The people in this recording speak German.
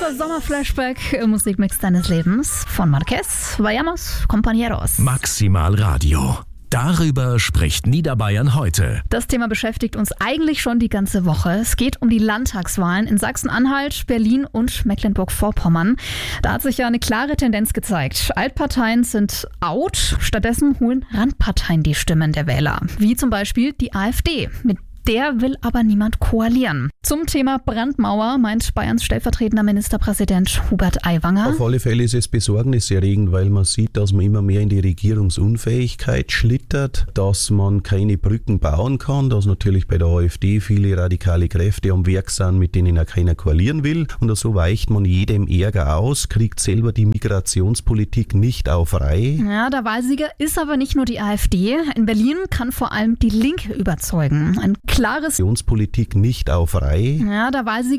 Kurzer Sommerflashback im Musikmix deines Lebens von Marquez, Vayamos, Compañeros. Maximal Radio. Darüber spricht Niederbayern heute. Das Thema beschäftigt uns eigentlich schon die ganze Woche. Es geht um die Landtagswahlen in Sachsen-Anhalt, Berlin und Mecklenburg-Vorpommern. Da hat sich ja eine klare Tendenz gezeigt. Altparteien sind out, stattdessen holen Randparteien die Stimmen der Wähler. Wie zum Beispiel die AfD. Mit der will aber niemand koalieren. Zum Thema Brandmauer meint Bayerns stellvertretender Ministerpräsident Hubert Aiwanger: Auf alle Fälle ist es besorgniserregend, weil man sieht, dass man immer mehr in die Regierungsunfähigkeit schlittert, dass man keine Brücken bauen kann, dass natürlich bei der AfD viele radikale Kräfte am Werk sind, mit denen auch keiner koalieren will. Und so weicht man jedem Ärger aus, kriegt selber die Migrationspolitik nicht auf Reihe. Ja, der Wahlsieger ist aber nicht nur die AfD. In Berlin kann vor allem die Linke überzeugen. Ein klares Migrationspolitik nicht auf Reihe. Ja, der Wahlsieger